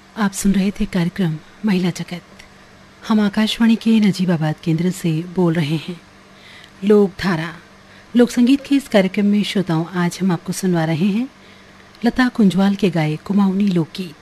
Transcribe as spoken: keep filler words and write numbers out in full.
आप सुन रहे थे कार्यक्रम महिला जगत। हम आकाशवाणी के नजीबाबाद केंद्र से बोल रहे हैं। लोक धारा लोक संगीत के इस कार्यक्रम में श्रोताओं आज हम आपको सुनवा रहे हैं लता कुंजवाल के गाए कुमाऊनी लोकगीत।